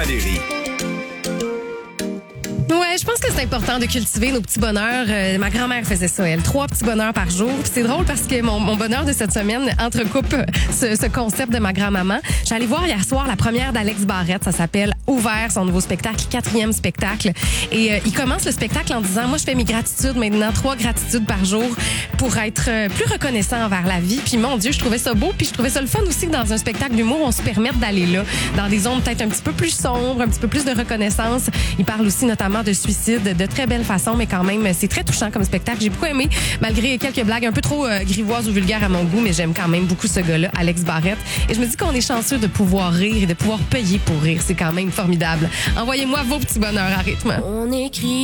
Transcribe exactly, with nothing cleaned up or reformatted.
Valérie. Ouais, je pense que c'est important de cultiver nos petits bonheurs. Euh, ma grand-mère faisait ça, elle. Trois petits bonheurs par jour. Puis c'est drôle parce que mon, mon bonheur de cette semaine entrecoupe ce, ce concept de ma grand-maman. J'allais voir hier soir la première d'Alex Barrette. Ça s'appelle Ouvert, son nouveau spectacle, quatrième spectacle. Et euh, il commence le spectacle en disant, moi, je fais mes gratitudes maintenant, trois gratitudes par jour pour être euh, plus reconnaissant envers la vie. Puis mon Dieu, je trouvais ça beau. Puis je trouvais ça le fun aussi que dans un spectacle d'humour, on se permette d'aller là, dans des zones peut-être un petit peu plus sombres, un petit peu plus de reconnaissance. Il parle aussi notamment de suicide de très belle façon, mais quand même, c'est très touchant comme spectacle. J'ai beaucoup aimé, malgré quelques blagues un peu trop euh, grivoises ou vulgaires à mon goût, mais j'aime quand même beaucoup ce gars-là, Alex Barrette. Et je me dis qu'on est chanceux de pouvoir rire et de pouvoir payer pour rire. C'est quand même formidable. Envoyez-moi vos petits bonheurs à rythme. On écrit